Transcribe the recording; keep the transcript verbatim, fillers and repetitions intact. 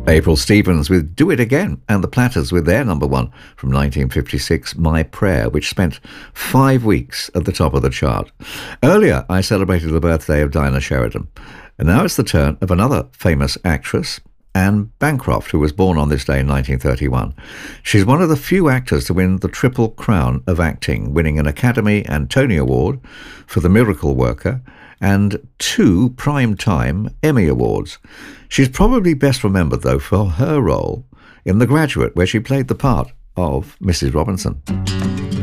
April Stevens with Do It Again, and the Platters with their number one from nineteen fifty-six, My Prayer, which spent five weeks at the top of the chart. Earlier, I celebrated the birthday of Dinah Sheridan, and now it's the turn of another famous actress, Anne Bancroft, who was born on this day in nineteen thirty-one. She's one of the few actors to win the Triple Crown of acting, winning an Academy and Tony Award for The Miracle Worker and two Primetime Emmy Awards. She's probably best remembered, though, for her role in The Graduate, where she played the part of Missus Robinson.